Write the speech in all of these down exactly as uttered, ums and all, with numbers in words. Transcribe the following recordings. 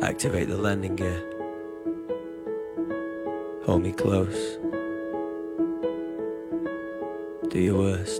Activate the landing gear. Hold me close. Do your worst.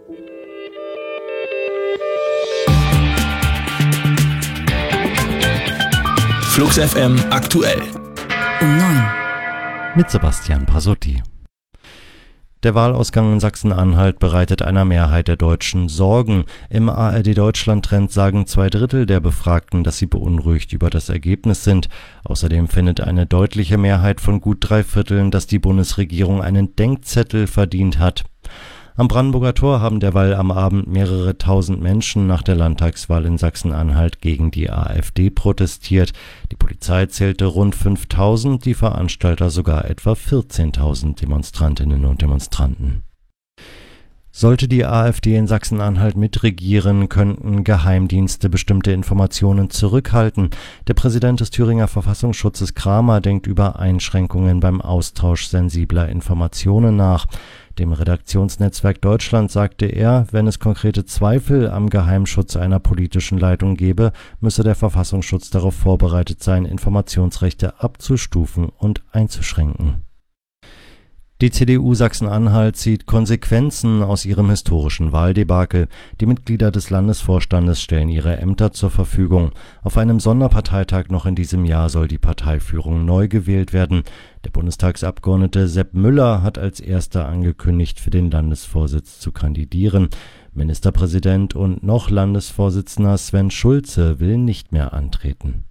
Flux F M aktuell. Um neun. Mit Sebastian Pasotti. Der Wahlausgang in Sachsen-Anhalt bereitet einer Mehrheit der Deutschen Sorgen. Im A R D-Deutschland-Trend sagen zwei Drittel der Befragten, dass sie beunruhigt über das Ergebnis sind. Außerdem findet eine deutliche Mehrheit von gut drei Vierteln, dass die Bundesregierung einen Denkzettel verdient hat. Am Brandenburger Tor haben derweil am Abend mehrere tausend Menschen nach der Landtagswahl in Sachsen-Anhalt gegen die AfD protestiert. Die Polizei zählte rund fünftausend, die Veranstalter sogar etwa vierzehntausend Demonstrantinnen und Demonstranten. Sollte die AfD in Sachsen-Anhalt mitregieren, könnten Geheimdienste bestimmte Informationen zurückhalten. Der Präsident des Thüringer Verfassungsschutzes Kramer denkt über Einschränkungen beim Austausch sensibler Informationen nach. Dem Redaktionsnetzwerk Deutschland sagte er, wenn es konkrete Zweifel am Geheimschutz einer politischen Leitung gebe, müsse der Verfassungsschutz darauf vorbereitet sein, Informationsrechte abzustufen und einzuschränken. Die C D U Sachsen-Anhalt zieht Konsequenzen aus ihrem historischen Wahldebakel. Die Mitglieder des Landesvorstandes stellen ihre Ämter zur Verfügung. Auf einem Sonderparteitag noch in diesem Jahr soll die Parteiführung neu gewählt werden. Der Bundestagsabgeordnete Sepp Müller hat als erster angekündigt, für den Landesvorsitz zu kandidieren. Ministerpräsident und noch Landesvorsitzender Sven Schulze will nicht mehr antreten.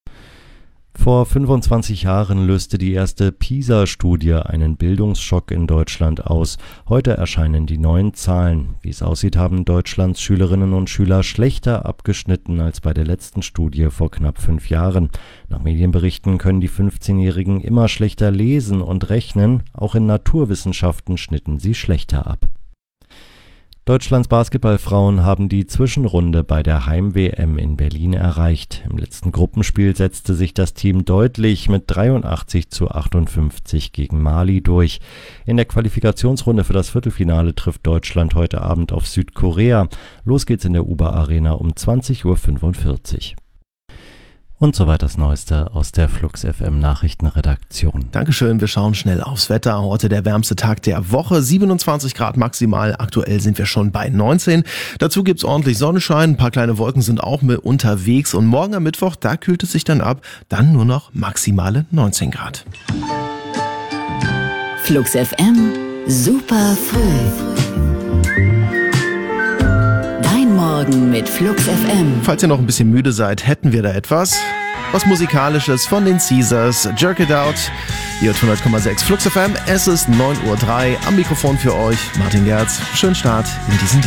Vor fünfundzwanzig Jahren löste die erste PISA-Studie einen Bildungsschock in Deutschland aus. Heute erscheinen die neuen Zahlen. Wie es aussieht, haben Deutschlands Schülerinnen und Schüler schlechter abgeschnitten als bei der letzten Studie vor knapp fünf Jahren. Nach Medienberichten können die fünfzehnjährigen immer schlechter lesen und rechnen. Auch in Naturwissenschaften schnitten sie schlechter ab. Deutschlands Basketballfrauen haben die Zwischenrunde bei der Heim-W M in Berlin erreicht. Im letzten Gruppenspiel setzte sich das Team deutlich mit dreiundachtzig zu achtundfünfzig gegen Mali durch. In der Qualifikationsrunde für das Viertelfinale trifft Deutschland heute Abend auf Südkorea. Los geht's in der U B A Arena um zwanzig Uhr fünfundvierzig. Und soweit das Neueste aus der Flux F M Nachrichtenredaktion. Dankeschön, wir schauen schnell aufs Wetter. Heute der wärmste Tag der Woche, siebenundzwanzig Grad maximal. Aktuell sind wir schon bei neunzehn. Dazu gibt's ordentlich Sonnenschein, ein paar kleine Wolken sind auch mit unterwegs. Und morgen am Mittwoch, da kühlt es sich dann ab, dann nur noch maximale neunzehn Grad. Flux F M, super früh. Morgen mit Flux F M. Falls ihr noch ein bisschen müde seid, hätten wir da etwas. Was Musikalisches von den Caesars. Jerk It Out. Hier hundert Komma sechs Flux F M. Es ist neun Uhr drei. Am Mikrofon für euch Martin Gerz. Schönen Start in diesen